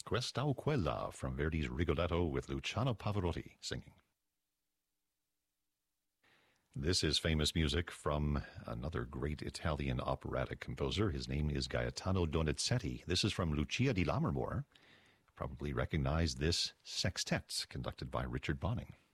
Questa o Quella from Verdi's Rigoletto with Luciano Pavarotti singing. This is famous music from another great Italian operatic composer. His name is Gaetano Donizetti. This is from Lucia di Lammermoor. Probably recognize this sextet conducted by Richard Bonning.